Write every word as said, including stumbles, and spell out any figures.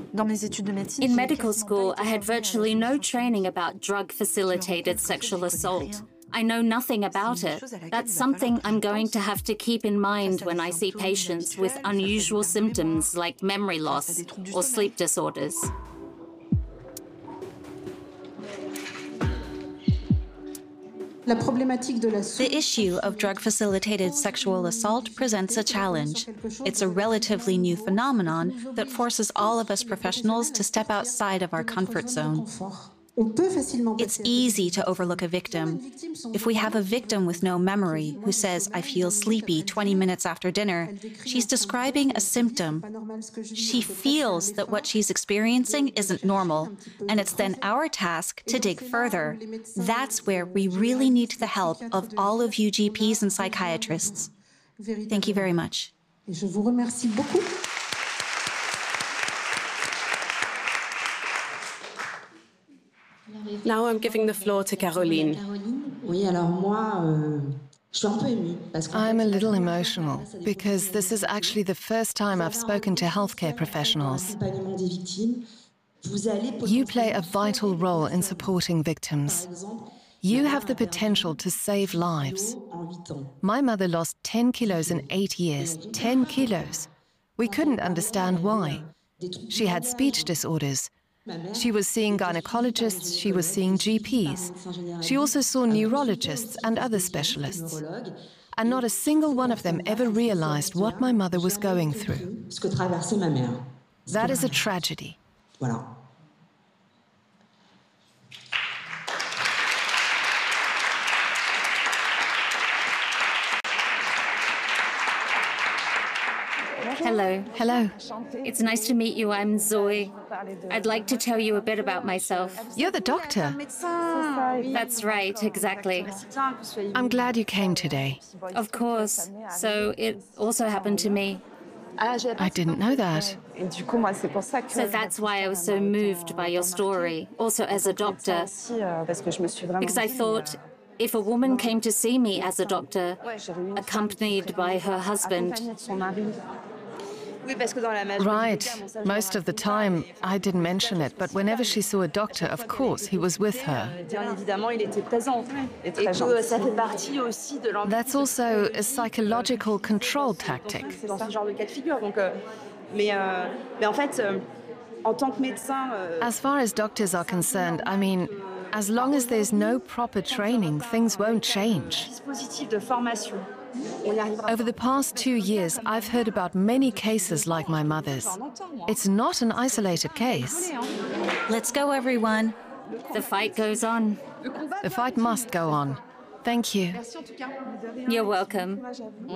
In medical school, I had virtually no training about drug-facilitated sexual assault. I know nothing about it. That's something I'm going to have to keep in mind when I see patients with unusual symptoms like memory loss or sleep disorders. The issue of drug-facilitated sexual assault presents a challenge. It's a relatively new phenomenon that forces all of us professionals to step outside of our comfort zone. It's easy to overlook a victim. If we have a victim with no memory who says, "I feel sleepy" twenty minutes after dinner, she's describing a symptom. She feels that what she's experiencing isn't normal, and it's then our task to dig further. That's where we really need the help of all of you G Ps and psychiatrists. Thank you very much. Now I'm giving the floor to Caroline. I'm a little emotional because this is actually the first time I've spoken to healthcare professionals. You play a vital role in supporting victims. You have the potential to save lives. My mother lost ten kilos in eight years. ten kilos. We couldn't understand why. She had speech disorders. She was seeing gynecologists, she was seeing G Ps. She also saw neurologists and other specialists. And not a single one of them ever realized what my mother was going through. That is a tragedy. Hello. Hello. It's nice to meet you. I'm Zoe. I'd like to tell you a bit about myself. You're the doctor. That's right, exactly. I'm glad you came today. Of course. So it also happened to me. I didn't know that. So that's why I was so moved by your story, also as a doctor. Because I thought, if a woman came to see me as a doctor, accompanied by her husband. Right. Most of the time, I didn't mention it, but whenever she saw a doctor, of course, he was with her. That's also a psychological control tactic. As far as doctors are concerned, I mean, as long as there's no proper training, things won't change. Over the past two years, I've heard about many cases like my mother's. It's not an isolated case. Let's go, everyone. The fight goes on. The fight must go on. Thank you. You're welcome.